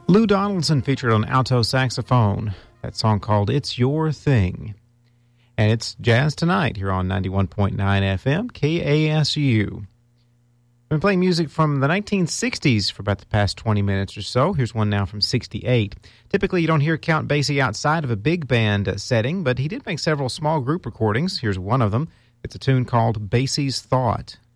Lou Donaldson featured on alto saxophone. That song called It's Your Thing. And it's Jazz Tonight here on 91.9 FM, KASU. I've been playing music from the 1960s for about the past 20 minutes or so. Here's one now from 68. Typically, you don't hear Count Basie outside of a big band setting, but he did make several small group recordings. Here's one of them. It's a tune called Basie's Thought.